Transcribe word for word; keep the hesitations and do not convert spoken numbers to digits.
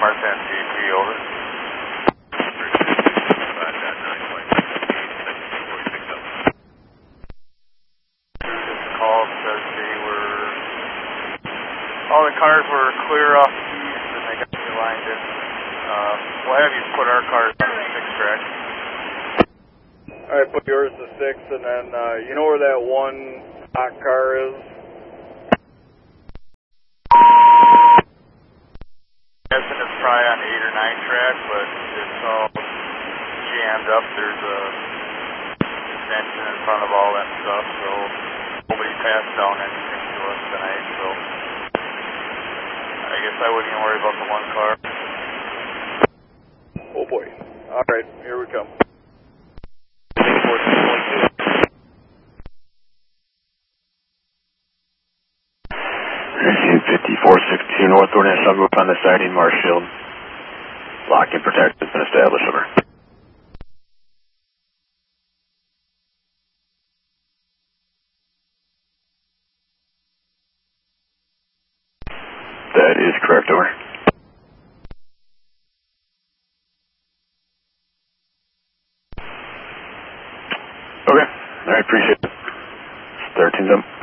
Martin C P, over. Call says they were, all the cars were clear off the east and they got you lined in. Uh, we'll have you put our cars on the six track. Alright, put yours to six, and then, uh, you know where that one hot car is? Guessing it's probably on eight or nine track, but it's all jammed up. There's a extension in front of all that stuff, so nobody passed down anything to us tonight, so I guess I wouldn't even worry about the one car. Oh boy. Alright, here we come. fifty-four sixty-two North Door National Group on the siding, Marshfield. Lock and protect has been established, over. That is correct, over. Okay, alright, appreciate it. thirteen them.